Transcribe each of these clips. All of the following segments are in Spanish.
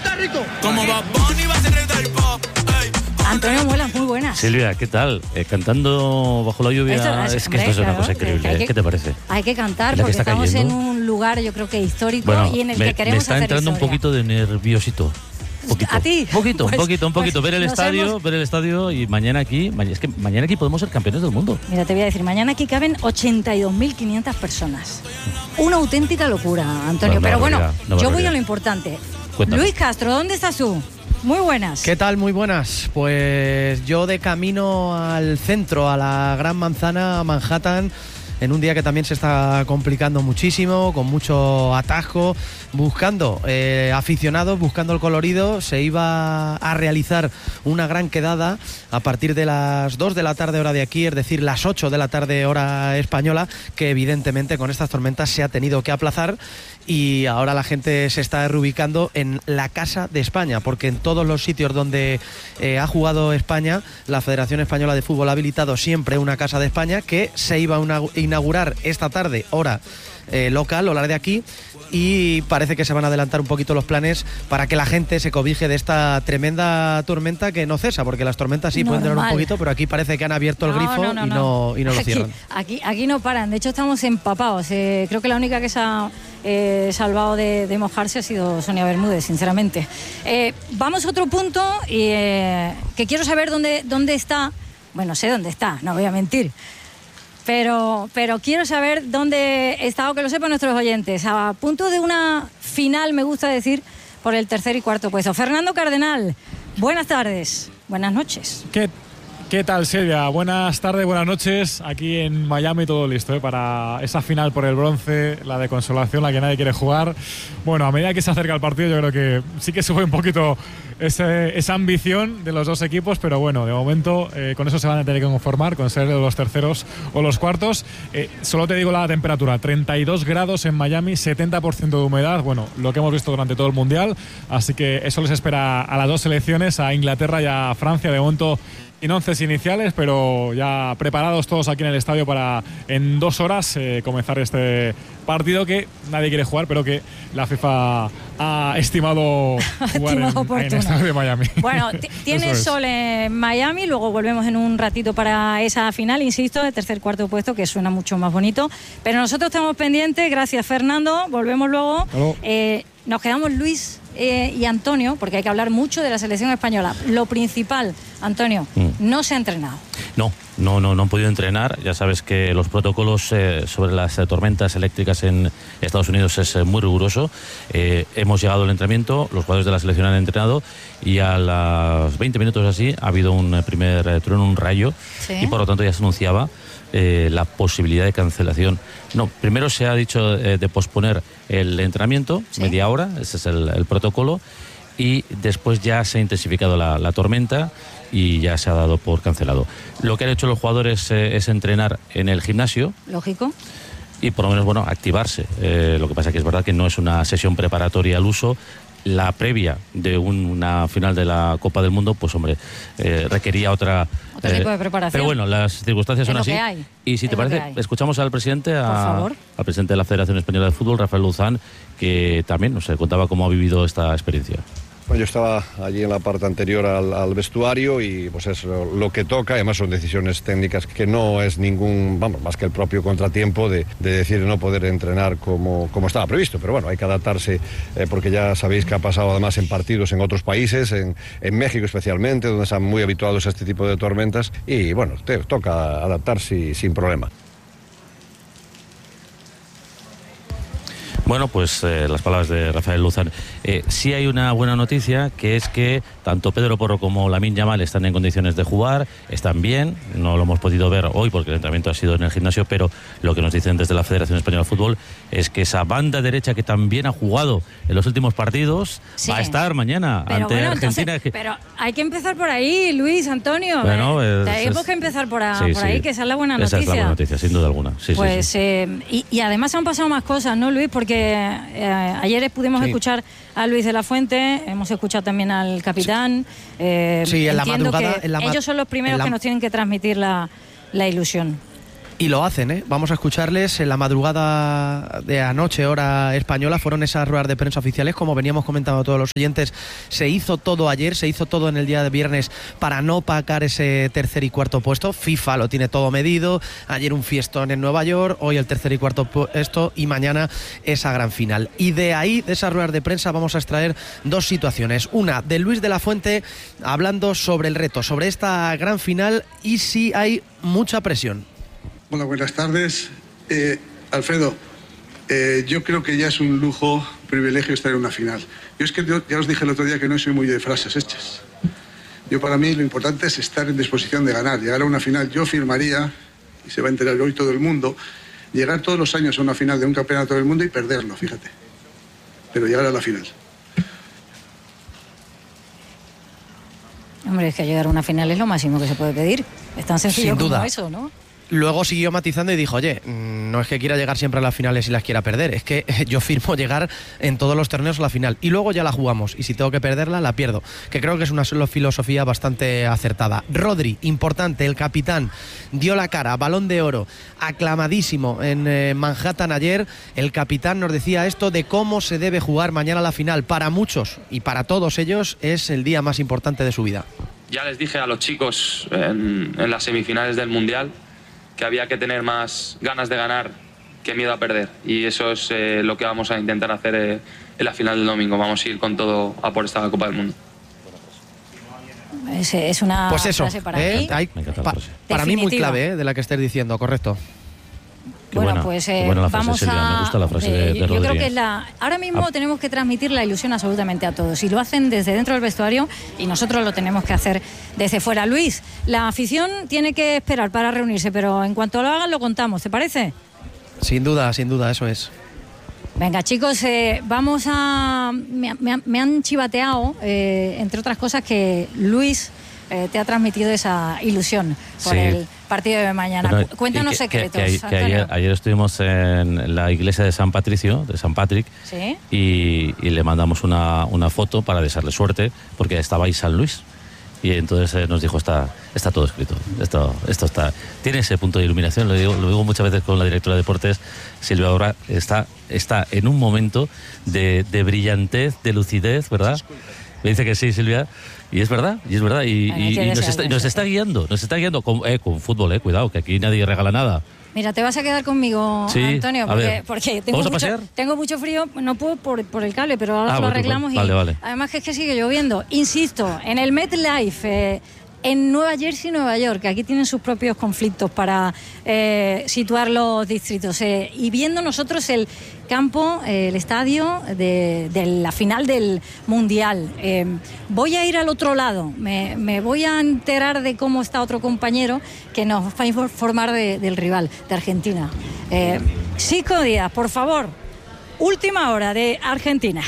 está rico. Como Bad Bunny va a ser el pop. Antonio Muelas, muy buenas. Silvia, ¿qué tal? Cantando bajo la lluvia, esto es que esto es una cosa increíble. ¿Qué te parece? Hay que cantar porque estamos cayendo en un lugar, yo creo que histórico, y en el que queremos hacer me está entrando historia. un poquito de nerviosito. ¿A ti? Un poquito. Ver el estadio y mañana aquí podemos ser campeones del mundo. Mira, te voy a decir, mañana aquí caben 82.500 personas. Una auténtica locura, Antonio. Pero bueno, yo voy a lo importante. Cuéntame. Luis Castro, ¿dónde estás tú? Muy buenas. ¿Qué tal? Muy buenas. Pues yo de camino al centro, a la Gran Manzana, a Manhattan, en un día que también se está complicando muchísimo, con mucho atasco, buscando aficionados, buscando el colorido. Se iba a realizar una gran quedada a partir de las 2 de la tarde hora de aquí, es decir, las 8 de la tarde hora española, que evidentemente con estas tormentas se ha tenido que aplazar. Y ahora la gente se está reubicando en la Casa de España, porque en todos los sitios donde ha jugado España, la Federación Española de Fútbol ha habilitado siempre una Casa de España que se iba a inaugurar esta tarde, hora local, hora de aquí, y parece que se van a adelantar un poquito los planes para que la gente se cobije de esta tremenda tormenta que no cesa, porque las tormentas sí pueden durar un poquito, pero aquí parece que han abierto el grifo y no lo cierran. Aquí no paran, de hecho estamos empapados. Creo que la única que se ha salvado de mojarse ha sido Sonia Bermúdez, sinceramente. Vamos a otro punto que quiero saber dónde está. Bueno, sé dónde está, no voy a mentir. Pero quiero saber dónde está, o que lo sepan nuestros oyentes. A punto de una final, me gusta decir, por el tercer y cuarto puesto. Fernando Cardenal, buenas tardes, buenas noches. ¿Qué tal, Silvia? Buenas tardes, buenas noches. Aquí en Miami todo listo para esa final por el bronce, la de consolación, la que nadie quiere jugar. Bueno, a medida que se acerca el partido, yo creo que sí que sube un poquito esa ambición de los dos equipos, pero bueno, de momento con eso se van a tener que conformar, con ser los terceros o los cuartos. Solo te digo la temperatura, 32 grados en Miami, 70% de humedad, bueno, lo que hemos visto durante todo el Mundial, así que eso les espera a las dos selecciones, a Inglaterra y a Francia. De momento sin onces iniciales, pero ya preparados todos aquí en el estadio para en 2 horas comenzar este partido que nadie quiere jugar, pero que la FIFA ha estimado jugar en el estadio de Miami. Bueno, tienes sol en Miami, luego volvemos en un ratito para esa final, insisto, de tercer cuarto puesto, que suena mucho más bonito, pero nosotros estamos pendientes. Gracias, Fernando, volvemos luego. Nos quedamos Luis y Antonio, porque hay que hablar mucho de la selección española. Lo principal, Antonio, no se ha entrenado. No han podido entrenar. Ya sabes que los protocolos sobre las tormentas eléctricas en Estados Unidos es muy riguroso. Hemos llegado al entrenamiento, los jugadores de la selección han entrenado y a los 20 minutos así ha habido un primer trueno, un rayo, y por lo tanto ya se anunciaba la posibilidad de cancelación. No, primero se ha dicho de posponer el entrenamiento, media hora, ese es el protocolo, y después ya se ha intensificado la tormenta y ya se ha dado por cancelado. Lo que han hecho los jugadores es entrenar en el gimnasio. Lógico. Y por lo menos, activarse. Lo que pasa que es verdad que no es una sesión preparatoria al uso. La previa de una final de la Copa del Mundo, pues hombre, requería otro tipo de preparación. Pero bueno, las circunstancias son así. Y si te parece, escuchamos al presidente, al presidente de la Federación Española de Fútbol, Rafael Luzán, que también nos contaba cómo ha vivido esta experiencia. Bueno, yo estaba allí en la parte anterior al vestuario y pues es lo que toca. Además son decisiones técnicas que no es ningún, más que el propio contratiempo de decir no poder entrenar como estaba previsto. Pero bueno, hay que adaptarse porque ya sabéis que ha pasado además en partidos en otros países, en México especialmente, donde están muy habituados a este tipo de tormentas. Y bueno, te toca adaptarse sin problema. Bueno, pues las palabras de Rafael Luzán. Sí hay una buena noticia, que es que tanto Pedro Porro como Lamine Yamal están en condiciones de jugar, están bien. No lo hemos podido ver hoy porque el entrenamiento ha sido en el gimnasio, pero lo que nos dicen desde la Federación Española de Fútbol es que esa banda derecha que también ha jugado en los últimos partidos va a estar mañana ante Argentina. Pero hay que empezar por ahí, Luis, Antonio. Tenemos que empezar por ahí, que esa es la buena noticia. Esa es la buena noticia, sin duda alguna. Y además han pasado más cosas, ¿no, Luis? Porque ayer pudimos escuchar a Luis de la Fuente, hemos escuchado también al capitán. En la madrugada. Ellos son los primeros que nos tienen que transmitir la ilusión. Y lo hacen, ¿eh? Vamos a escucharles. En la madrugada de anoche, hora española, fueron esas ruedas de prensa oficiales. Como veníamos comentando a todos los oyentes, se hizo todo ayer, se hizo todo en el día de viernes para no opacar ese tercer y cuarto puesto. FIFA lo tiene todo medido. Ayer un fiestón en Nueva York, hoy el tercer y cuarto puesto y mañana esa gran final. Y de ahí, de esas ruedas de prensa, vamos a extraer dos situaciones. Una de Luis de la Fuente hablando sobre el reto, sobre esta gran final y si hay mucha presión. Hola, buenas tardes. Alfredo, yo creo que ya es un lujo, privilegio estar en una final. Yo es que ya os dije el otro día que no soy muy de frases hechas. Yo, para mí, lo importante es estar en disposición de ganar. Llegar a una final, yo firmaría, y se va a enterar hoy todo el mundo, llegar todos los años a una final de un campeonato del mundo y perderlo, fíjate. Pero llegar a la final. Hombre, es que llegar a una final es lo máximo que se puede pedir. Es tan sencillo Sin duda. como eso, ¿no? Luego siguió matizando y dijo, oye, no es que quiera llegar siempre a las finales y las quiera perder, es que yo firmo llegar en todos los torneos a la final y luego ya la jugamos y si tengo que perderla, la pierdo, que creo que es una filosofía bastante acertada. Rodri, importante, el capitán, dio la cara, Balón de Oro, aclamadísimo en Manhattan ayer. El capitán nos decía esto de cómo se debe jugar mañana la final. Para muchos y para todos ellos es el día más importante de su vida. Ya les dije a los chicos en las semifinales del Mundial que había que tener más ganas de ganar que miedo a perder, y eso es lo que vamos a intentar hacer en la final del domingo. Vamos a ir con todo a por esta Copa del Mundo. Es una pues eso, frase para mí. Para mí muy clave, de la que estés diciendo, correcto. Bueno, pues vamos a... Me gusta la frase de yo Rodri. creo que ahora mismo tenemos que transmitir la ilusión absolutamente a todos. Y lo hacen desde dentro del vestuario y nosotros lo tenemos que hacer desde fuera. Luis, la afición tiene que esperar para reunirse, pero en cuanto lo hagan lo contamos, ¿te parece? Sin duda, eso es. Venga, chicos, vamos a... Me han chivateado, entre otras cosas, que Luis te ha transmitido esa ilusión por el partido de mañana. Bueno, cuéntanos secretos. Que ayer estuvimos en la iglesia de San Patricio, de San Patrick, ¿sí? y le mandamos una foto para desearle suerte, porque estaba ahí San Luis. Y entonces nos dijo, está todo escrito, esto está, tiene ese punto de iluminación. Lo digo muchas veces con la directora de deportes, Silvia Obra, está en un momento de brillantez, de lucidez, ¿verdad? Me dice que sí, Silvia, y es verdad, y nos está guiando con fútbol, cuidado, que aquí nadie regala nada. Mira, te vas a quedar conmigo, sí, Antonio, porque tengo mucho frío, no puedo por el cable, pero ahora lo arreglamos. Vale. Además que es que sigue lloviendo. Insisto, en el MetLife, en Nueva Jersey, Nueva York, que aquí tienen sus propios conflictos para situar los distritos. Y viendo nosotros el campo, el estadio de la final del Mundial. Voy a ir al otro lado, me voy a enterar de cómo está otro compañero que nos va a informar del rival, de Argentina. Sico Díaz, por favor, última hora de Argentina.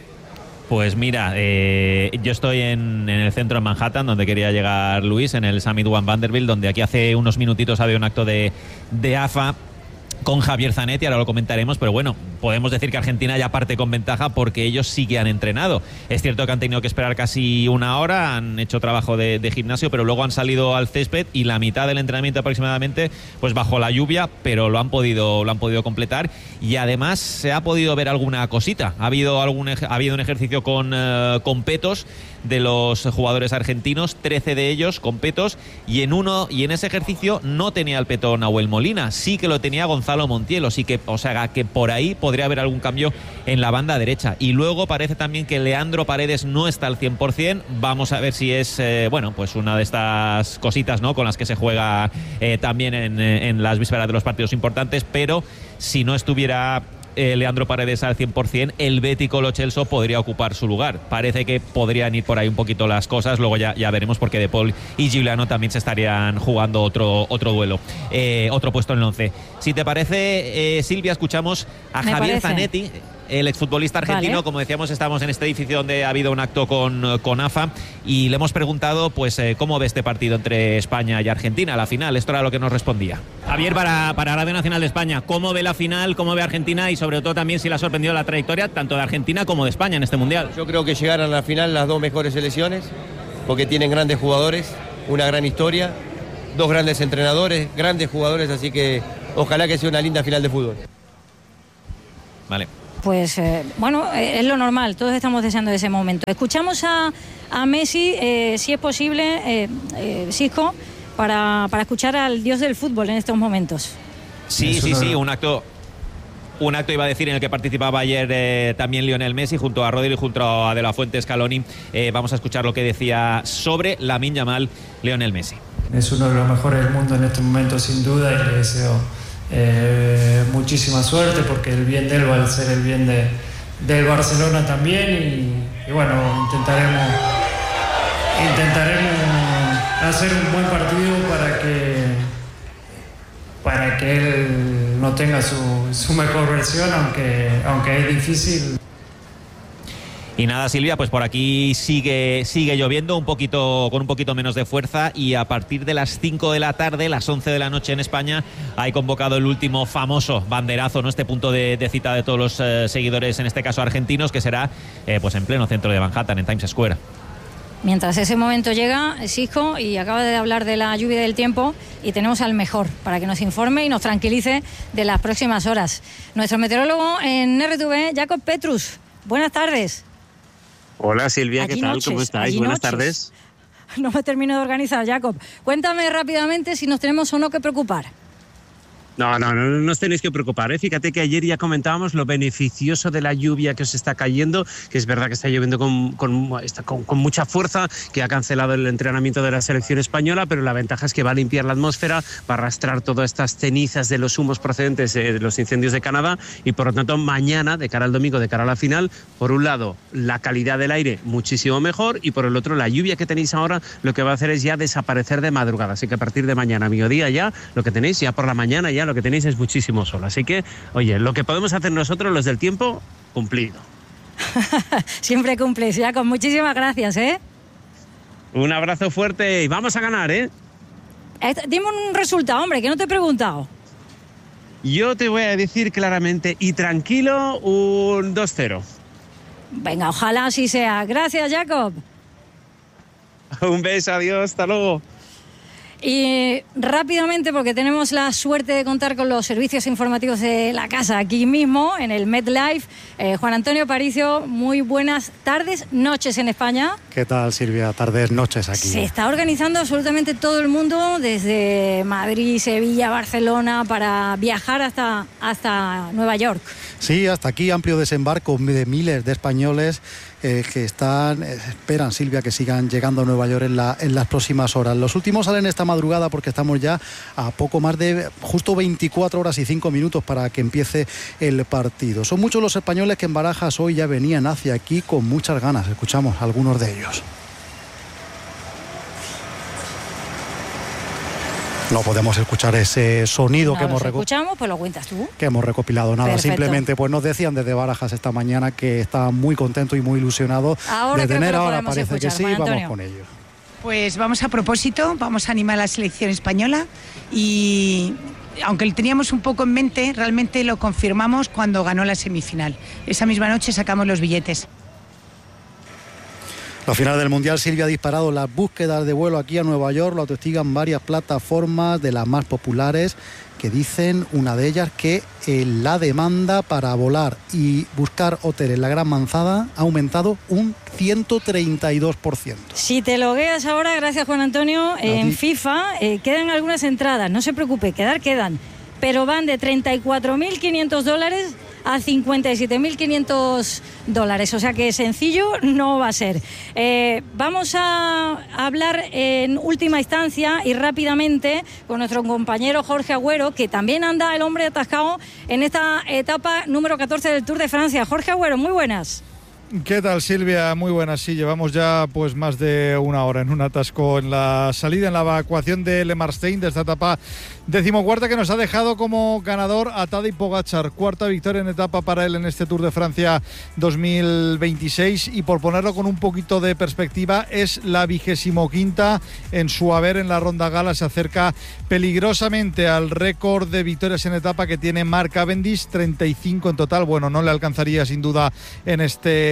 Pues mira, yo estoy en el centro de Manhattan, donde quería llegar Luis, en el Summit One Vanderbilt, donde aquí hace unos minutitos había un acto de AFA con Javier Zanetti, ahora lo comentaremos, pero bueno, podemos decir que Argentina ya parte con ventaja porque ellos sí que han entrenado. Es cierto que han tenido que esperar casi una hora, han hecho trabajo de gimnasio, pero luego han salido al césped y la mitad del entrenamiento aproximadamente, pues bajo la lluvia, pero lo han podido completar, y además se ha podido ver alguna cosita. Ha habido un ejercicio con petos de los jugadores argentinos, 13 de ellos con petos, y en ese ejercicio no tenía el peto Nahuel Molina, sí que lo tenía Gonzalo Montiel, o sea que por ahí podría haber algún cambio en la banda derecha. Y luego parece también que Leandro Paredes no está al 100%, vamos a ver si es pues una de estas cositas, ¿no?, con las que se juega también en las vísperas de los partidos importantes, pero si no estuviera Leandro Paredes al 100%, el bético Lo Celso podría ocupar su lugar. Parece que podrían ir por ahí un poquito las cosas, luego ya veremos, porque De Paul y Giuliano también se estarían jugando otro duelo, otro puesto en el 11. Si te parece, Silvia, escuchamos a Javier Zanetti, el exfutbolista argentino. Vale. Como decíamos, estamos en este edificio donde ha habido un acto con AFA, y le hemos preguntado pues cómo ve este partido entre España y Argentina, la final. Esto era lo que nos respondía. Javier, para Radio Nacional de España, ¿cómo ve la final, cómo ve Argentina, y sobre todo también si le ha sorprendido la trayectoria tanto de Argentina como de España en este Mundial? Yo creo que llegaron a la final las dos mejores selecciones, porque tienen grandes jugadores, una gran historia, dos grandes entrenadores, grandes jugadores, así que ojalá que sea una linda final de fútbol. Vale. Pues bueno, es lo normal, todos estamos deseando ese momento. Escuchamos a Messi, si es posible, Sisco, para escuchar al dios del fútbol en estos momentos. Sí, un acto iba a decir en el que participaba ayer también Lionel Messi junto a Rodri y junto a De La Fuente Scaloni. Vamos a escuchar lo que decía sobre Lamine Yamal Lionel Messi. Es uno de los mejores del mundo en este momento sin duda y le deseo muchísima suerte porque el bien de él va a ser el bien del Barcelona también y bueno, intentaremos hacer un buen partido para que él no tenga su mejor versión, aunque es difícil. Y nada, Silvia, pues por aquí sigue lloviendo con un poquito menos de fuerza y a partir de las 5 de la tarde, las 11 de la noche en España, hay convocado el último famoso banderazo, ¿no? Este punto de cita de todos los seguidores, en este caso argentinos, que será pues en pleno centro de Manhattan, en Times Square. Mientras ese momento llega, Sisco, y acaba de hablar de la lluvia y del tiempo, y tenemos al mejor para que nos informe y nos tranquilice de las próximas horas. Nuestro meteorólogo en RTV, Jacob Petrus. Buenas tardes. Hola Silvia, Allí ¿qué tal? noches, ¿Cómo estáis? Buenas tardes. No me termino de organizar, Jacob. Cuéntame rápidamente si nos tenemos o no que preocupar. No os tenéis que preocupar, ¿eh? Fíjate que ayer ya comentábamos lo beneficioso de la lluvia que os está cayendo, que es verdad que está lloviendo con mucha fuerza, que ha cancelado el entrenamiento de la selección española, pero la ventaja es que va a limpiar la atmósfera, va a arrastrar todas estas cenizas de los humos procedentes de los incendios de Canadá y por lo tanto mañana, de cara al domingo, de cara a la final, por un lado la calidad del aire muchísimo mejor y por el otro la lluvia que tenéis ahora lo que va a hacer es ya desaparecer de madrugada, así que a partir de mañana, mediodía ya, lo que tenéis ya por la mañana ya lo que tenéis es muchísimo sol. Así que, oye, lo que podemos hacer nosotros, los del tiempo, cumplido. Siempre cumples, Jacob. Muchísimas gracias, ¿eh? Un abrazo fuerte y vamos a ganar, ¿eh? Dime un resultado, hombre, que no te he preguntado. Yo te voy a decir claramente y tranquilo un 2-0. Venga, ojalá así sea. Gracias, Jacob. Un beso, adiós, hasta luego. Y rápidamente, porque tenemos la suerte de contar con los servicios informativos de la casa aquí mismo, en el MetLife. Juan Antonio Aparicio, muy buenas tardes, noches en España. ¿Qué tal, Silvia? Tardes, noches aquí. Se está organizando absolutamente todo el mundo, desde Madrid, Sevilla, Barcelona, para viajar hasta Nueva York. Sí, hasta aquí, amplio desembarco de miles de españoles que esperan, Silvia, que sigan llegando a Nueva York en las próximas horas. Los últimos salen esta madrugada porque estamos ya a poco más de justo 24 horas y 5 minutos para que empiece el partido. Son muchos los españoles que en Barajas hoy ya venían hacia aquí con muchas ganas. Escuchamos a algunos de ellos. No podemos escuchar ese sonido que escuchamos, pues lo cuentas tú. Que hemos recopilado. Nada, perfecto. Simplemente pues nos decían desde Barajas esta mañana que estaban muy contentos y muy ilusionados de tener. Ahora parece escuchar, que sí, vamos con ellos. Pues vamos a propósito, vamos a animar a la selección española y aunque lo teníamos un poco en mente, realmente lo confirmamos cuando ganó la semifinal. Esa misma noche sacamos los billetes. La final del Mundial, Silvia, ha disparado las búsquedas de vuelo aquí a Nueva York. Lo atestigan varias plataformas de las más populares que dicen, una de ellas, que la demanda para volar y buscar hotel en la Gran Manzana ha aumentado un 132%. Si te logueas ahora, gracias Juan Antonio, en FIFA quedan algunas entradas. No se preocupe, quedan. Pero van de $34.500 a $57.500. O sea que sencillo no va a ser. Vamos a hablar en última instancia y rápidamente con nuestro compañero Jorge Agüero, que también anda el hombre atascado en esta etapa número 14 del Tour de Francia. Jorge Agüero, muy buenas. ¿Qué tal, Silvia? Muy buenas. Sí, llevamos ya pues más de una hora en un atasco en la salida, en la evacuación de Le Marstein, de esta etapa 14ª, que nos ha dejado como ganador a Tadej Pogačar. Cuarta victoria en etapa para él en este Tour de Francia 2026, y por ponerlo con un poquito de perspectiva, es la 25ª en su haber en la Ronda Gala. Se acerca peligrosamente al récord de victorias en etapa que tiene Mark Cavendish, 35 en total. Bueno, no le alcanzaría sin duda en este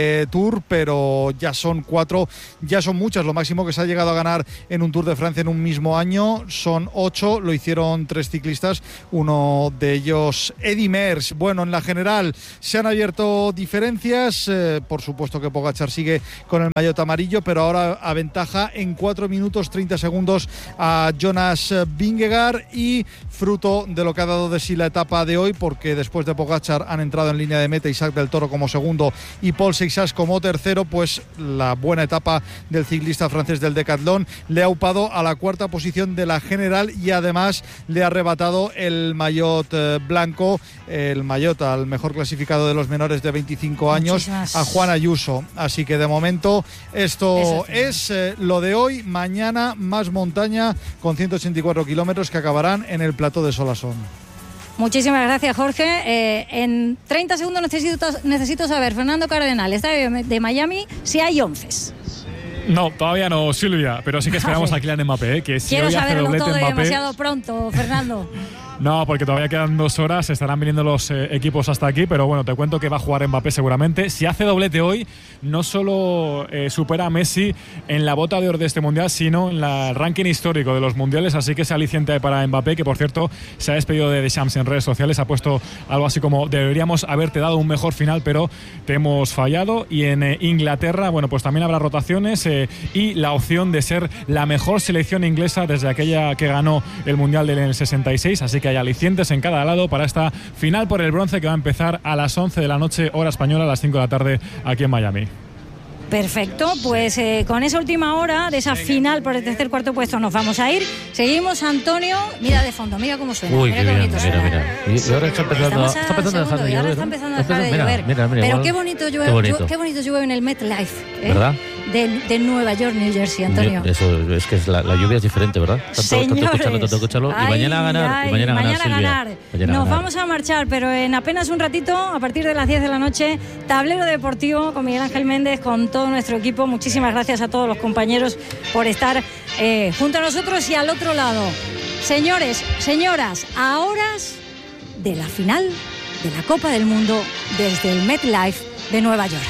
este Tour, pero ya son 4, ya son muchas. Lo máximo que se ha llegado a ganar en un Tour de Francia en un mismo año son 8, lo hicieron 3 ciclistas, uno de ellos Eddy Merckx. Bueno, en la general se han abierto diferencias, por supuesto que Pogačar sigue con el maillot amarillo, pero ahora aventaja en 4 minutos 30 segundos a Jonas Vingegaard, y fruto de lo que ha dado de sí la etapa de hoy, porque después de Pogačar han entrado en línea de meta Isaac del Toro como segundo y Paul Seixas como tercero, pues la buena etapa del ciclista francés del Decathlon le ha upado a la 4ª posición de la general, y además le ha arrebatado el maillot blanco, el maillot al mejor clasificado de los menores de 25 años, a Juan Ayuso. Así que de momento esto es lo de hoy. Mañana más montaña con 184 kilómetros que acabarán en el plató de Solasson. Muchísimas gracias, Jorge. En 30 segundos necesito saber, Fernando Cardenal, estadio de Miami, si hay onces. No, todavía no, Silvia, pero sí que esperamos a Kylian Mbappé, que si quiero hoy hace saberlo doblete todo Mbappé, demasiado pronto, Fernando. No, porque todavía quedan 2 horas, estarán viniendo los equipos hasta aquí, pero bueno, te cuento que va a jugar Mbappé seguramente. Si hace doblete hoy, no solo supera a Messi en la bota de oro de este mundial, sino en el ranking histórico de los mundiales, así que es aliciente para Mbappé, que por cierto se ha despedido de Deschamps en redes sociales, ha puesto algo así como: deberíamos haberte dado un mejor final, pero te hemos fallado. Y en Inglaterra, bueno, pues también habrá rotaciones y la opción de ser la mejor selección inglesa desde aquella que ganó el mundial del 66, así que hay alicientes en cada lado para esta final por el bronce, que va a empezar a las 11 de la noche, hora española, a las 5 de la tarde aquí en Miami. Perfecto, pues con esa última hora de esa final por el tercer cuarto puesto nos vamos a ir. Seguimos, Antonio, mira de fondo, mira cómo suena. Uy, mira qué qué bien, bonito suena. mira. Y ahora está empezando a dejar de llover. Está empezando a dejar de llover. Pero igual, qué bonito llueve en el MetLife, ¿verdad? De Nueva York, New Jersey, Antonio. Eso es que la lluvia es diferente, ¿verdad? Tanto escucharlo. Y mañana a ganar, Silvia. Nos vamos a marchar, pero en apenas un ratito, a partir de las 10 de la noche, tablero deportivo con Miguel Ángel Méndez, con todo nuestro equipo. Muchísimas gracias a todos los compañeros por estar junto a nosotros y al otro lado. Señores, señoras, a horas de la final de la Copa del Mundo desde el MetLife de Nueva York.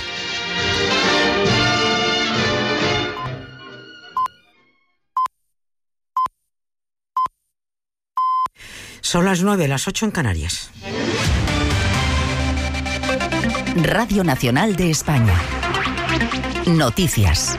Son las 9, las 8 en Canarias. Radio Nacional de España. Noticias.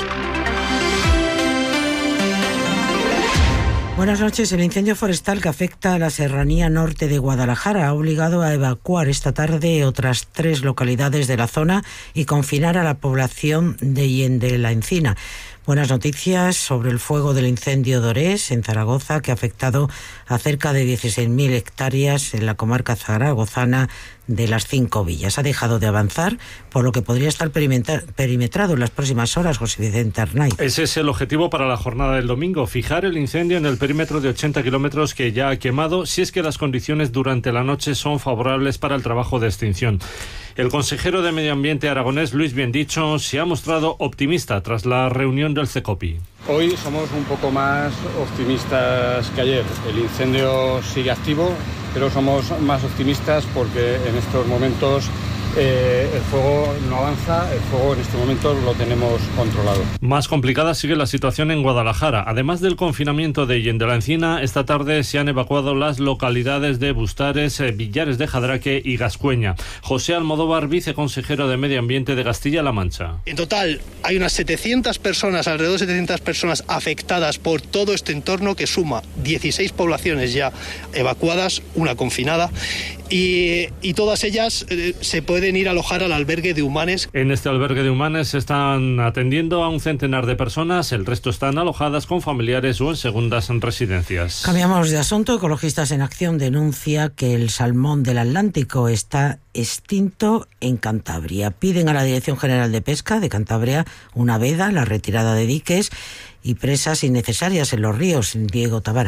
Buenas noches. El incendio forestal que afecta a la serranía norte de Guadalajara ha obligado a evacuar esta tarde otras 3 localidades de la zona y confinar a la población de Yende la Encina. Buenas noticias sobre el fuego del incendio de Orés, en Zaragoza, que ha afectado a cerca de 16.000 hectáreas en la comarca zaragozana de las 5 villas. Ha dejado de avanzar, por lo que podría estar perimetrado en las próximas horas. José Vicente Arnaiz. Ese es el objetivo para la jornada del domingo, fijar el incendio en el perímetro de 80 kilómetros que ya ha quemado, si es que las condiciones durante la noche son favorables para el trabajo de extinción. El consejero de Medio Ambiente aragonés, Luis Biendicho, se ha mostrado optimista tras la reunión del CECOPI. Hoy somos un poco más optimistas que ayer. El incendio sigue activo, pero somos más optimistas porque en estos momentos el fuego no avanza, el fuego en este momento lo tenemos controlado. Más complicada sigue la situación en Guadalajara. Además del confinamiento de Yende la Encina, esta tarde se han evacuado las localidades de Bustares, Villares de Jadraque y Gascueña. José Almodóvar, viceconsejero de Medio Ambiente de Castilla-La Mancha. En total hay unas 700 personas, alrededor de 700 personas afectadas por todo este entorno, que suma 16 poblaciones ya evacuadas, una confinada, y todas ellas se pueden ir a alojar al albergue de Humanes. En este albergue de Humanes se están atendiendo a un centenar de personas, el resto están alojadas con familiares o en segundas residencias. Cambiamos de asunto. Ecologistas en Acción denuncia que el salmón del Atlántico está extinto en Cantabria. Piden a la Dirección General de Pesca de Cantabria una veda, la retirada de diques y presas innecesarias en los ríos. Diego Tavara.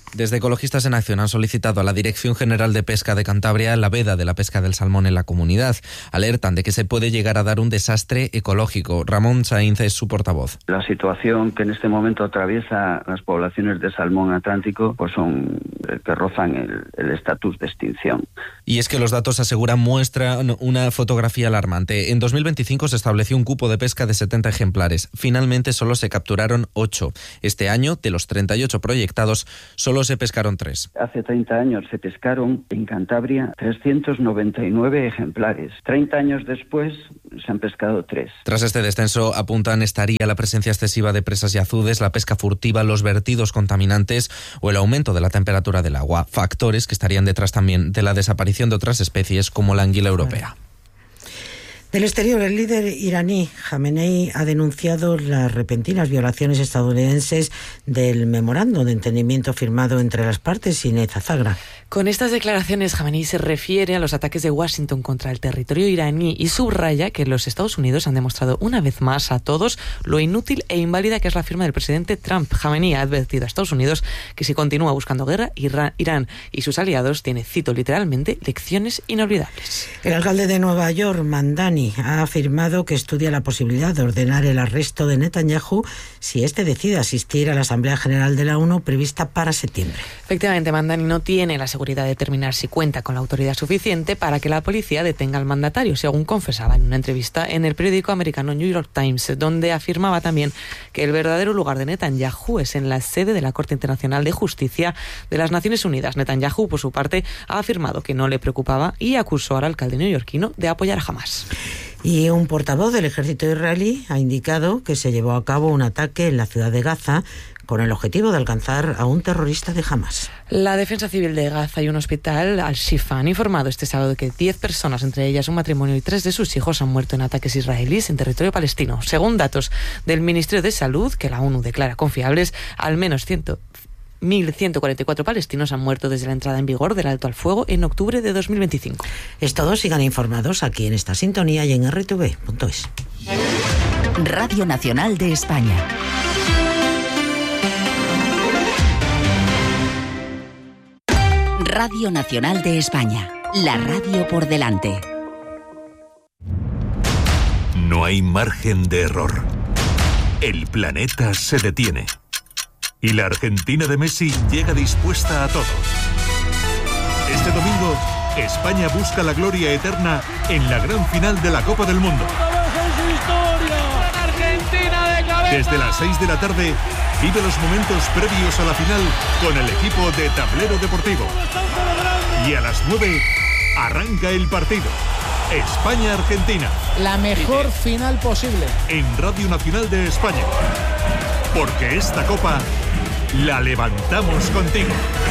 Desde Ecologistas en Acción han solicitado a la Dirección General de Pesca de Cantabria la veda de la pesca del salmón en la comunidad. Alertan de que se puede llegar a dar un desastre ecológico. Ramón Sainz es su portavoz. La situación que en este momento atraviesa las poblaciones de salmón atlántico pues son que rozan el estatus de extinción. Y es que los datos muestran una fotografía alarmante. En 2025 se estableció un cupo de pesca de 70 ejemplares. Finalmente solo se capturaron 8. Este año, de los 38 proyectados, solo se pescaron 3. Hace 30 años se pescaron en Cantabria 399 ejemplares. 30 años después se han pescado 3. Tras este descenso, apuntan, estaría la presencia excesiva de presas y azudes, la pesca furtiva, los vertidos contaminantes o el aumento de la temperatura del agua. Factores que estarían detrás también de la desaparición de otras especies como la anguila europea. Del exterior, el líder iraní Jamenei ha denunciado las repentinas violaciones estadounidenses del memorando de entendimiento firmado entre las partes y Nez Azagra. Con estas declaraciones, Jamenei se refiere a los ataques de Washington contra el territorio iraní y subraya que los Estados Unidos han demostrado una vez más a todos lo inútil e inválida que es la firma del presidente Trump. Jamenei ha advertido a Estados Unidos que si continúa buscando guerra, Irán y sus aliados tiene, cito literalmente, lecciones inolvidables. El alcalde de Nueva York, Mandani, ha afirmado que estudia la posibilidad de ordenar el arresto de Netanyahu si éste decide asistir a la Asamblea General de la ONU prevista para septiembre. Efectivamente, Mandani no tiene la seguridad de determinar si cuenta con la autoridad suficiente para que la policía detenga al mandatario, según confesaba en una entrevista en el periódico americano New York Times, donde afirmaba también que el verdadero lugar de Netanyahu es en la sede de la Corte Internacional de Justicia de las Naciones Unidas. Netanyahu, por su parte, ha afirmado que no le preocupaba y acusó al alcalde neoyorquino de apoyar a Hamás. Y un portavoz del ejército israelí ha indicado que se llevó a cabo un ataque en la ciudad de Gaza con el objetivo de alcanzar a un terrorista de Hamás. La Defensa Civil de Gaza y un hospital, Al-Shifa, han informado este sábado que 10 personas, entre ellas un matrimonio y 3 de sus hijos, han muerto en ataques israelíes en territorio palestino. Según datos del Ministerio de Salud, que la ONU declara confiables, al menos 1.144 palestinos han muerto desde la entrada en vigor del alto al fuego en octubre de 2025. Es todo, sigan informados aquí en esta sintonía y en rtv.es. Radio Nacional de España. Radio Nacional de España, la radio por delante. No hay margen de error. El planeta se detiene. Y la Argentina de Messi llega dispuesta a todo. Este domingo, España busca la gloria eterna en la gran final de la Copa del Mundo. Desde las 6 de la tarde, vive los momentos previos a la final con el equipo de Tablero Deportivo. Y a las 9, arranca el partido. España-Argentina. La mejor final posible. En Radio Nacional de España. Porque esta copa la levantamos contigo.